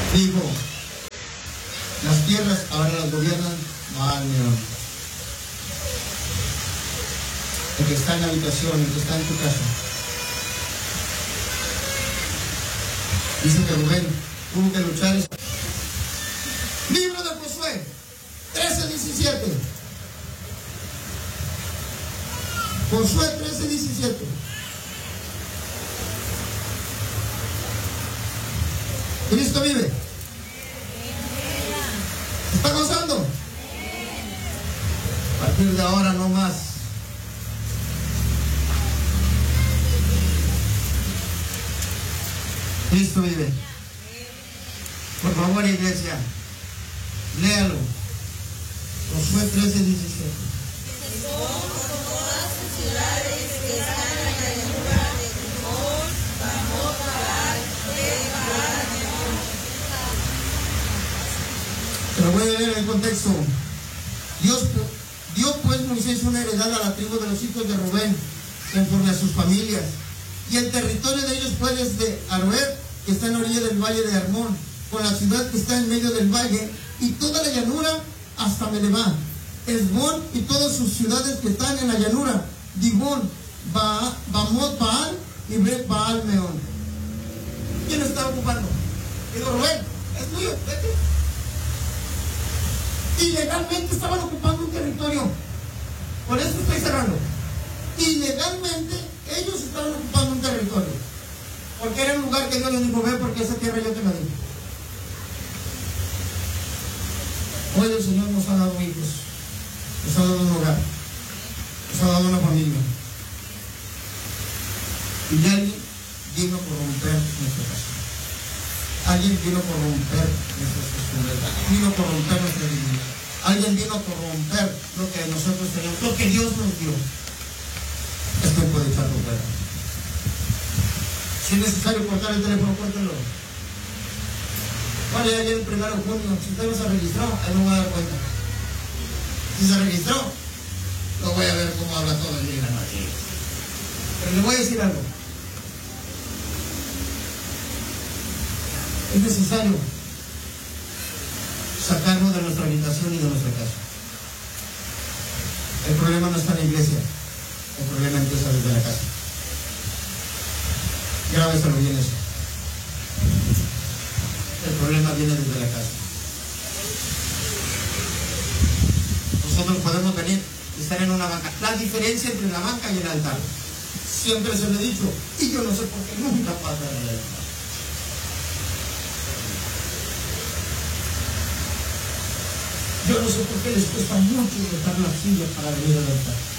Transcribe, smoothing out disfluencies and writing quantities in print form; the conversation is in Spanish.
Dijo, las tierras ahora las gobiernan Baal-Meón. El que está en la habitación, el que está en tu casa. Dice que Rubén tuvo que luchar. Libro de Josué 13:17. Josué 13:17. Cristo vive. ¿Se está gozando? A partir de ahora no más. Cristo vive. Por favor, iglesia, léalo. Josué 13:17. Pero voy a leer el contexto. Dios pues Moisés una heredad a la tribu de los hijos de Rubén, conforme a sus familias. Y el territorio de ellos fue desde Aroer, que está en la orilla del valle de Hermón, con la ciudad que está en medio del valle, y toda la llanura hasta Medebá, Esbón y todas sus ciudades que están en la llanura, Dibón, Bamot Baal y Bet Baal-Meón. ¿Quién está ocupando? Digo, Rubén, es tuyo, vete. Ilegalmente estaban ocupando un territorio. Por eso estoy cerrando. Ilegalmente ellos estaban ocupando un territorio. Porque era un lugar que Dios les dijo, ve, porque esa tierra yo te la di. Hoy el Señor nos ha dado hijos, nos ha dado un hogar, nos ha dado una familia. Y alguien vino por romper nuestra casa. Alguien vino por romper nuestras costumbres. Alguien vino por romper nuestra dignidad. Alguien vino por romper lo que nosotros tenemos, lo que Dios nos dio. Es tiempo de echarlo fuera. Si es necesario cortar el teléfono, córtelo. Vale, ayer el 1 de junio, si usted no se registró, ahí no me voy a dar cuenta. Si se registró, lo voy a ver cómo habla todo el día y la noche. Pero le voy a decir algo. Es necesario sacarnos de nuestra habitación y de nuestra casa. El problema no está en la iglesia, el problema empieza desde la casa. Grábeselo bien eso. El problema viene desde la casa. Nosotros podemos venir y estar en una banca. La diferencia entre la banca y el altar, siempre se lo he dicho, y yo no sé por qué nunca pasa en el altar. Yo no sé por qué les cuesta mucho dejar la silla para venir al altar.